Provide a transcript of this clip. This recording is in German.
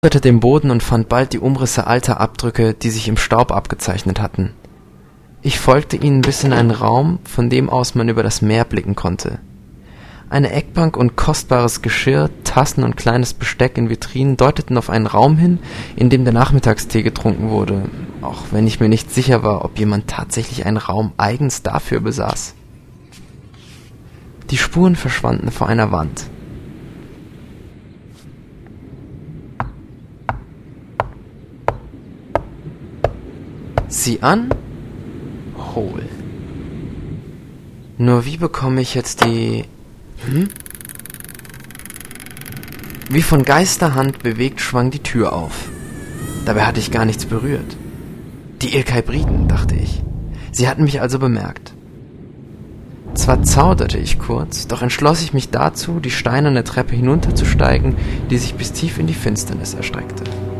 Ich den Boden und fand bald die Umrisse alter Abdrücke, die sich im Staub abgezeichnet hatten. Ich folgte ihnen bis in einen Raum, von dem aus man über das Meer blicken konnte. Eine Eckbank und kostbares Geschirr, Tassen und kleines Besteck in Vitrinen deuteten auf einen Raum hin, in dem der Nachmittagstee getrunken wurde, auch wenn ich mir nicht sicher war, ob jemand tatsächlich einen Raum eigens dafür besaß. Die Spuren verschwanden vor einer Wand. Sieh an, hol. Nur wie bekomme ich jetzt die... Wie von Geisterhand bewegt schwang die Tür auf. Dabei hatte ich gar nichts berührt. Die Ilkay-Briten, dachte ich. Sie hatten mich also bemerkt. Zwar zauderte ich kurz, doch entschloss ich mich dazu, die steinerne Treppe hinunterzusteigen, die sich bis tief in die Finsternis erstreckte.